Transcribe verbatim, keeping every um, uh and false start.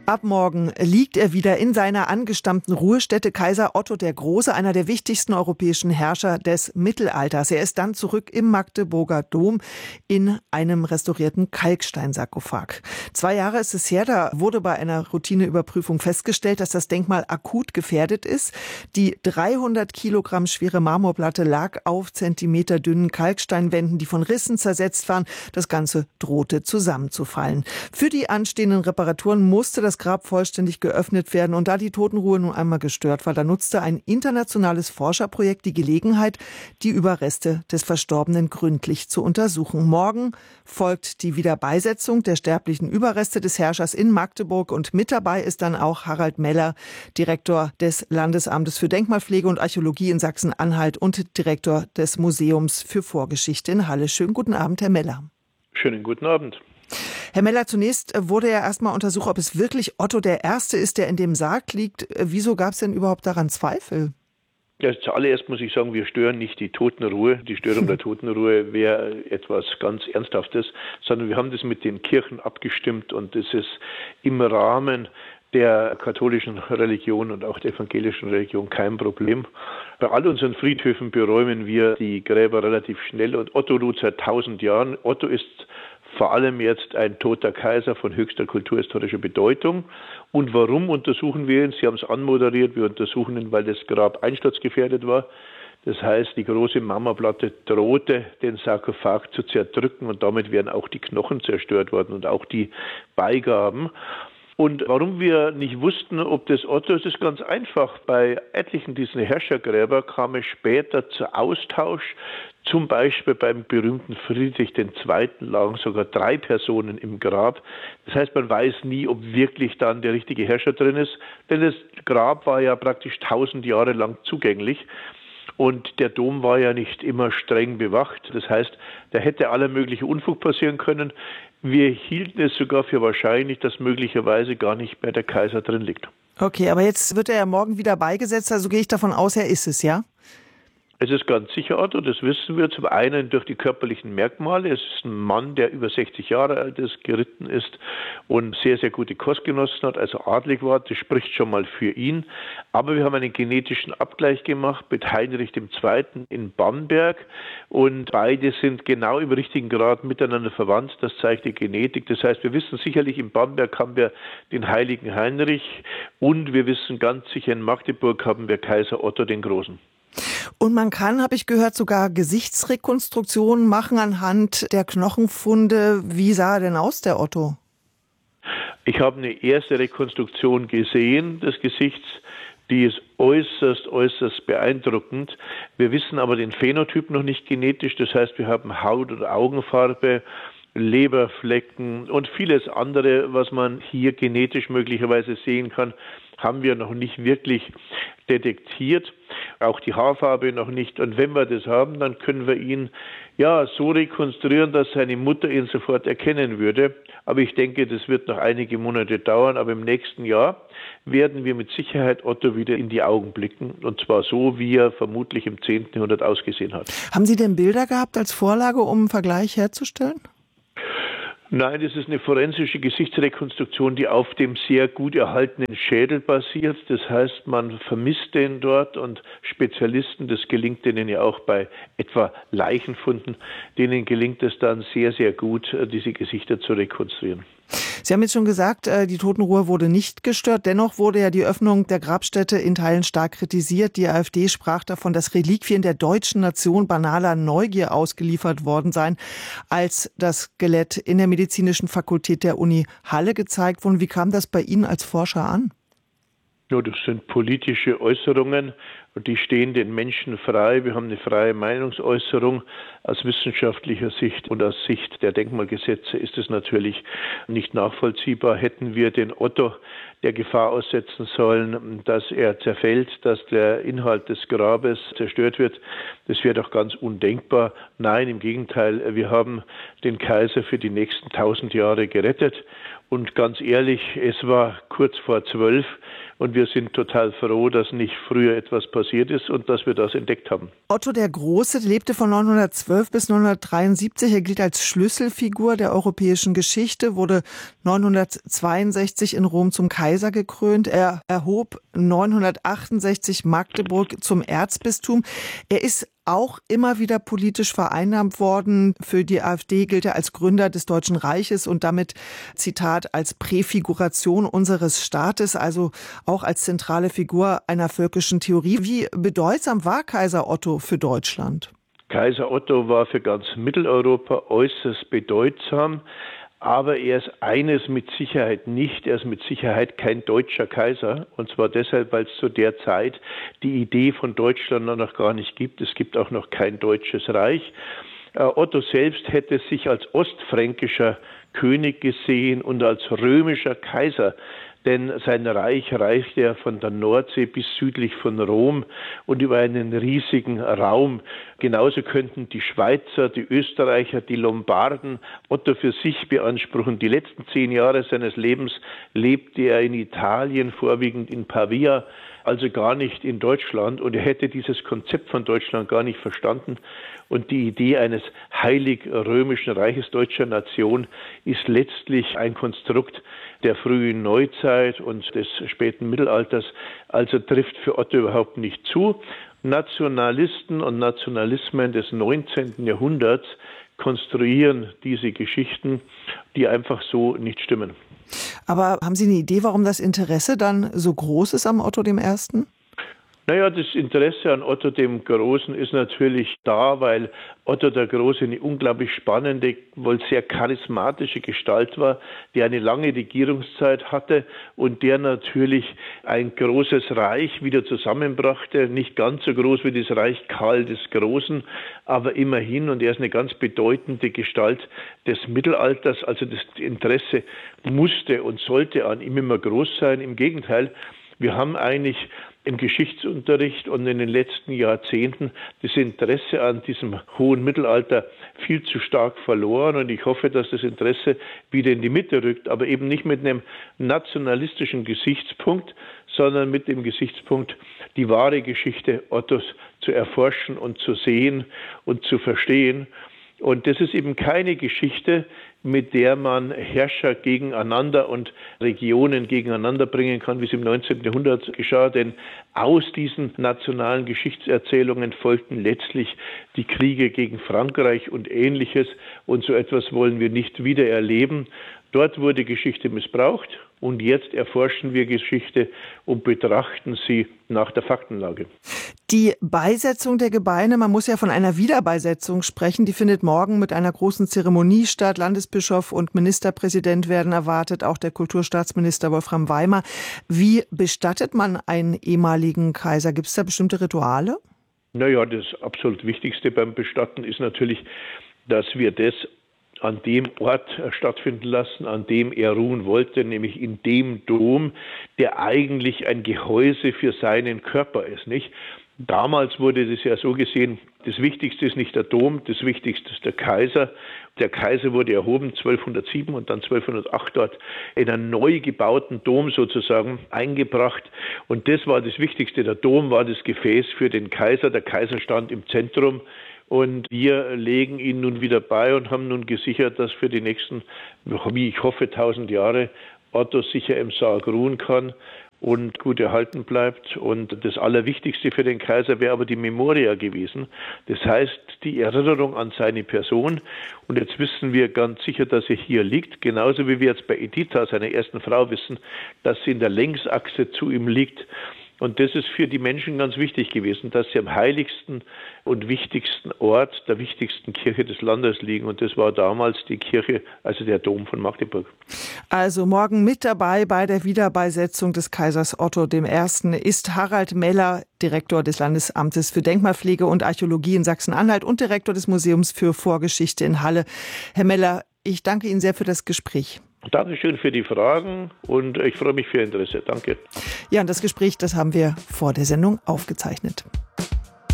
Ab morgen liegt er wieder in seiner angestammten Ruhestätte. Kaiser Otto der Große, einer der wichtigsten europäischen Herrscher des Mittelalters. Er ist dann zurück im Magdeburger Dom in einem restaurierten Kalksteinsarkophag. Zwei Jahre ist es her, da wurde bei einer Routineüberprüfung festgestellt, dass das Denkmal akut gefährdet ist. Die dreihundert Kilogramm schwere Marmorplatte lag auf zentimeterdünnen Kalksteinwänden, die von Rissen zersetzt waren. Das Ganze drohte zusammenzufallen. Für die anstehenden Reparaturen musste das Grab vollständig geöffnet werden. Und da die Totenruhe nun einmal gestört war, da nutzte ein internationales Forscherprojekt die Gelegenheit, die Überreste des Verstorbenen gründlich zu untersuchen. Morgen folgt die Wiederbeisetzung der sterblichen Überreste des Herrschers in Magdeburg. Und mit dabei ist dann auch Harald Meller, Direktor des Landesamtes für Denkmalpflege und Archäologie in Sachsen-Anhalt und Direktor des Museums für Vorgeschichte in Halle. Schönen guten Abend, Herr Meller. Schönen guten Abend. Herr Meller, zunächst wurde ja erstmal untersucht, ob es wirklich Otto der Erste ist, der in dem Sarg liegt. Wieso gab es denn überhaupt daran Zweifel? Ja, zuallererst muss ich sagen, wir stören nicht die Totenruhe. Die Störung der Totenruhe wäre etwas ganz Ernsthaftes, sondern wir haben das mit den Kirchen abgestimmt und das ist im Rahmen der katholischen Religion und auch der evangelischen Religion kein Problem. Bei all unseren Friedhöfen beräumen wir die Gräber relativ schnell und Otto ruht seit tausend Jahren. Otto ist vor allem jetzt ein toter Kaiser von höchster kulturhistorischer Bedeutung. Und warum untersuchen wir ihn? Sie haben es anmoderiert, wir untersuchen ihn, weil das Grab einsturzgefährdet war. Das heißt, die große Marmorplatte drohte, den Sarkophag zu zerdrücken und damit wären auch die Knochen zerstört worden und auch die Beigaben. Und warum wir nicht wussten, ob das Otto ist, ist ganz einfach. Bei etlichen dieser Herrschergräber kam es später zu Austausch. Zum Beispiel beim berühmten Friedrich der Zweite lagen sogar drei Personen im Grab. Das heißt, man weiß nie, ob wirklich dann der richtige Herrscher drin ist. Denn das Grab war ja praktisch tausend Jahre lang zugänglich. Und der Dom war ja nicht immer streng bewacht. Das heißt, da hätte aller mögliche Unfug passieren können. Wir hielten es sogar für wahrscheinlich, dass möglicherweise gar nicht mehr der Kaiser drin liegt. Okay, aber jetzt wird er ja morgen wieder beigesetzt. Also gehe ich davon aus, er ist es, ja? Es ist ganz sicher Otto, das wissen wir. Zum einen durch die körperlichen Merkmale. Es ist ein Mann, der über sechzig Jahre alt ist, geritten ist und sehr, sehr gute Kost genossen hat, also adlig war. Das spricht schon mal für ihn. Aber wir haben einen genetischen Abgleich gemacht mit Heinrich der Zweite in Bamberg und beide sind genau im richtigen Grad miteinander verwandt. Das zeigt die Genetik. Das heißt, wir wissen sicherlich, in Bamberg haben wir den heiligen Heinrich und wir wissen ganz sicher, in Magdeburg haben wir Kaiser Otto den Großen. Und man kann, habe ich gehört, sogar Gesichtsrekonstruktionen machen anhand der Knochenfunde. Wie sah er denn aus, der Otto? Ich habe eine erste Rekonstruktion gesehen des Gesichts. Die ist äußerst, äußerst beeindruckend. Wir wissen aber den Phänotyp noch nicht genetisch. Das heißt, wir haben Haut- und Augenfarbe, Leberflecken und vieles andere, was man hier genetisch möglicherweise sehen kann, haben wir noch nicht wirklich detektiert. Auch die Haarfarbe noch nicht. Und wenn wir das haben, dann können wir ihn ja so rekonstruieren, dass seine Mutter ihn sofort erkennen würde. Aber ich denke, das wird noch einige Monate dauern. Aber im nächsten Jahr werden wir mit Sicherheit Otto wieder in die Augen blicken. Und zwar so, wie er vermutlich im zehnten Jahrhundert ausgesehen hat. Haben Sie denn Bilder gehabt als Vorlage, um einen Vergleich herzustellen? Nein, das ist eine forensische Gesichtsrekonstruktion, die auf dem sehr gut erhaltenen Schädel basiert. Das heißt, man vermisst den dort und Spezialisten, das gelingt denen ja auch bei etwa Leichenfunden, denen gelingt es dann sehr, sehr gut, diese Gesichter zu rekonstruieren. Sie haben jetzt schon gesagt, die Totenruhe wurde nicht gestört. Dennoch wurde ja die Öffnung der Grabstätte in Teilen stark kritisiert. Die AfD sprach davon, dass Reliquien der deutschen Nation banaler Neugier ausgeliefert worden seien, als das Skelett in der medizinischen Fakultät der Uni Halle gezeigt wurde. Wie kam das bei Ihnen als Forscher an? Ja, das sind politische Äußerungen und die stehen den Menschen frei. Wir haben eine freie Meinungsäußerung. Aus wissenschaftlicher Sicht und aus Sicht der Denkmalgesetze ist es natürlich nicht nachvollziehbar. Hätten wir den Otto der Gefahr aussetzen sollen, dass er zerfällt, dass der Inhalt des Grabes zerstört wird, das wäre doch ganz undenkbar. Nein, im Gegenteil, wir haben den Kaiser für die nächsten tausend Jahre gerettet Und ganz ehrlich, es war kurz vor zwölf und wir sind total froh, dass nicht früher etwas passiert ist und dass wir das entdeckt haben. Otto der Große lebte von neunhundertzwölf bis neunhundertdreiundsiebzig. Er gilt als Schlüsselfigur der europäischen Geschichte, wurde neunhundertzweiundsechzig in Rom zum Kaiser gekrönt. Er erhob neunhundertachtundsechzig Magdeburg zum Erzbistum. Er ist auch immer wieder politisch vereinnahmt worden. Für die AfD gilt er als Gründer des Deutschen Reiches und damit, Zitat, als Präfiguration unseres Staates, also auch als zentrale Figur einer völkischen Theorie. Wie bedeutsam war Kaiser Otto für Deutschland? Kaiser Otto war für ganz Mitteleuropa äußerst bedeutsam. Aber er ist eines mit Sicherheit nicht, er ist mit Sicherheit kein deutscher Kaiser. Und zwar deshalb, weil es zu der Zeit die Idee von Deutschland noch gar nicht gibt. Es gibt auch noch kein deutsches Reich. Otto selbst hätte sich als ostfränkischer König gesehen und als römischer Kaiser. Denn sein Reich reichte ja von der Nordsee bis südlich von Rom und über einen riesigen Raum. Genauso könnten die Schweizer, die Österreicher, die Lombarden Otto für sich beanspruchen. Die letzten zehn Jahre seines Lebens lebte er in Italien, vorwiegend in Pavia, also gar nicht in Deutschland. Und er hätte dieses Konzept von Deutschland gar nicht verstanden. Und die Idee eines heilig-römischen Reiches deutscher Nation ist letztlich ein Konstrukt der frühen Neuzeit und des späten Mittelalters, also trifft für Otto überhaupt nicht zu. Nationalisten und Nationalismen des neunzehnten Jahrhunderts konstruieren diese Geschichten, die einfach so nicht stimmen. Aber haben Sie eine Idee, warum das Interesse dann so groß ist am Otto dem Ersten? Naja, das Interesse an Otto dem Großen ist natürlich da, weil Otto der Große eine unglaublich spannende, wohl sehr charismatische Gestalt war, der eine lange Regierungszeit hatte und der natürlich ein großes Reich wieder zusammenbrachte. Nicht ganz so groß wie das Reich Karl des Großen, aber immerhin. Und er ist eine ganz bedeutende Gestalt des Mittelalters. Also das Interesse musste und sollte an ihm immer groß sein. Im Gegenteil, wir haben eigentlich im Geschichtsunterricht und in den letzten Jahrzehnten das Interesse an diesem hohen Mittelalter viel zu stark verloren. Und ich hoffe, dass das Interesse wieder in die Mitte rückt, aber eben nicht mit einem nationalistischen Gesichtspunkt, sondern mit dem Gesichtspunkt, die wahre Geschichte Ottos zu erforschen und zu sehen und zu verstehen. Und das ist eben keine Geschichte, mit der man Herrscher gegeneinander und Regionen gegeneinander bringen kann, wie es im neunzehnten Jahrhundert geschah. Denn aus diesen nationalen Geschichtserzählungen folgten letztlich die Kriege gegen Frankreich und Ähnliches. Und so etwas wollen wir nicht wieder erleben. Dort wurde Geschichte missbraucht und jetzt erforschen wir Geschichte und betrachten sie nach der Faktenlage. Die Beisetzung der Gebeine, man muss ja von einer Wiederbeisetzung sprechen, die findet morgen mit einer großen Zeremonie statt. Landesbischof und Ministerpräsident werden erwartet, auch der Kulturstaatsminister Wolfram Weimar. Wie bestattet man einen ehemaligen Kaiser? Gibt es da bestimmte Rituale? Naja, das absolut Wichtigste beim Bestatten ist natürlich, dass wir das an dem Ort stattfinden lassen, an dem er ruhen wollte, nämlich in dem Dom, der eigentlich ein Gehäuse für seinen Körper ist, nicht? Damals wurde das ja so gesehen, das Wichtigste ist nicht der Dom, das Wichtigste ist der Kaiser. Der Kaiser wurde erhoben zwölfhundertsieben und dann zwölfhundertacht dort in einen neu gebauten Dom sozusagen eingebracht. Und das war das Wichtigste. Der Dom war das Gefäß für den Kaiser. Der Kaiser stand im Zentrum. Und wir legen ihn nun wieder bei und haben nun gesichert, dass für die nächsten, wie ich hoffe, tausend Jahre Otto sicher im Sarg ruhen kann und gut erhalten bleibt. Und das Allerwichtigste für den Kaiser wäre aber die Memoria gewesen. Das heißt, die Erinnerung an seine Person. Und jetzt wissen wir ganz sicher, dass er hier liegt. Genauso wie wir jetzt bei Editha, seiner ersten Frau, wissen, dass sie in der Längsachse zu ihm liegt. Und das ist für die Menschen ganz wichtig gewesen, dass sie am heiligsten und wichtigsten Ort der wichtigsten Kirche des Landes liegen. Und das war damals die Kirche, also der Dom von Magdeburg. Also morgen mit dabei bei der Wiederbeisetzung des Kaisers Otto der Erste. ist Harald Meller, Direktor des Landesamtes für Denkmalpflege und Archäologie in Sachsen-Anhalt und Direktor des Museums für Vorgeschichte in Halle. Herr Meller, ich danke Ihnen sehr für das Gespräch. Dankeschön für die Fragen und ich freue mich für Ihr Interesse. Danke. Ja, und das Gespräch, das haben wir vor der Sendung aufgezeichnet.